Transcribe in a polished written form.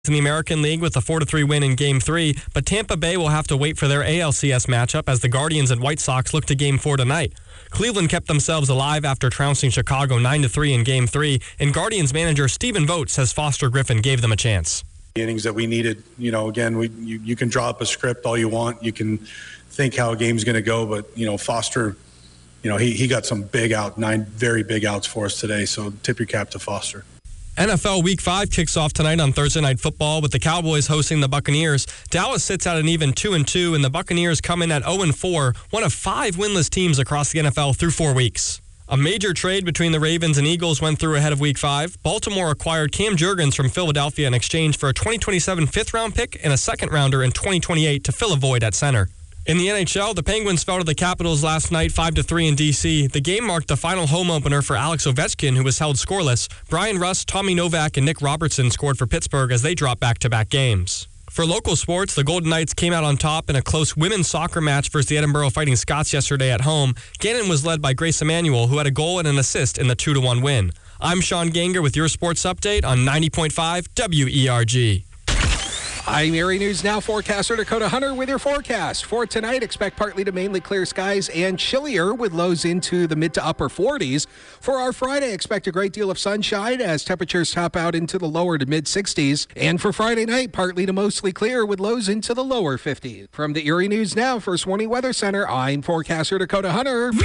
in the American League with a 4-3 win in Game 3, but Tampa Bay will have to wait for their ALCS matchup as the Guardians and White Sox look to Game 4 tonight. Cleveland kept themselves alive after trouncing Chicago 9-3 in Game 3, and Guardians manager Stephen Vogt says Foster Griffin gave them a chance. The innings that we needed, again, you can draw up a script all you want. You can think how a game's going to go, but, Foster, he got some big out, 9 very big outs for us today, so tip your cap to Foster. NFL Week 5 kicks off tonight on Thursday Night Football with the Cowboys hosting the Buccaneers. Dallas sits at an even 2-2, and the Buccaneers come in at 0-4, one of 5 winless teams across the NFL through 4 weeks. A major trade between the Ravens and Eagles went through ahead of Week 5. Baltimore acquired Cam Jurgens from Philadelphia in exchange for a 2027 fifth-round pick and a second-rounder in 2028 to fill a void at center. In the NHL, the Penguins fell to the Capitals last night 5-3 in D.C. The game marked the final home opener for Alex Ovechkin, who was held scoreless. Brian Rust, Tommy Novak, and Nick Robertson scored for Pittsburgh as they dropped back-to-back games. For local sports, the Golden Knights came out on top in a close women's soccer match versus the Edinburgh Fighting Scots yesterday at home. Gannon was led by Grace Emanuel, who had a goal and an assist in the 2-1 win. I'm Sean Ganger with your sports update on 90.5 WERG. I'm Erie News Now forecaster Dakota Hunter with your forecast. For tonight, expect partly to mainly clear skies and chillier with lows into the mid to upper 40s. For our Friday, expect a great deal of sunshine as temperatures top out into the lower to mid 60s. And for Friday night, partly to mostly clear with lows into the lower 50s. From the Erie News Now First Warning Weather Center, I'm forecaster Dakota Hunter.